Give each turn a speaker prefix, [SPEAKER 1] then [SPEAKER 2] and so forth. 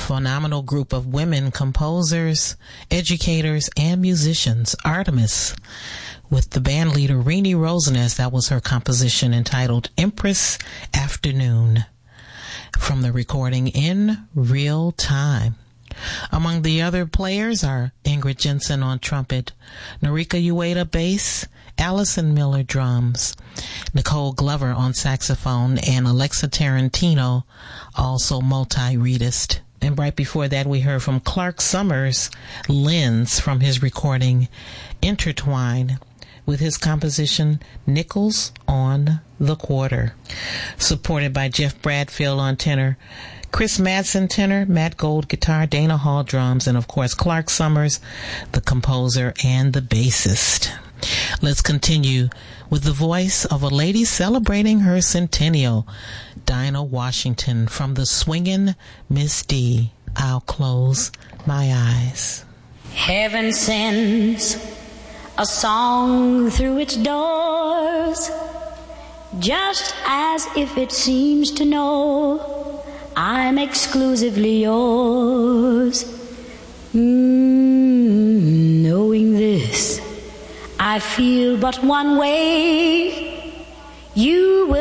[SPEAKER 1] phenomenal group of women composers, educators, and musicians, Artemis, with the band leader Renee Roseness. That was her composition entitled Empress Afternoon, from the recording In Real Time. Among the other players are Ingrid Jensen on trumpet, Norika Ueda bass, Allison Miller drums, Nicole Glover on saxophone, and Alexa Tarantino, also multi-reedist. And right before that, we heard from Clark Summers, Lens, from his recording Intertwine, with his composition Nickels on the Quarter, supported by Jeff Bradfield on tenor, Chris Madsen tenor, Matt Gold guitar, Dana Hall drums, and of course Clark Summers, the composer and the bassist. Let's continue with the voice of a lady celebrating her centennial, Dinah Washington, from the swingin' Miss D. I'll close my eyes.
[SPEAKER 2] Heaven sends a song through its doors, just as if it seems to know I'm exclusively yours. Knowing this, I feel but one way. You will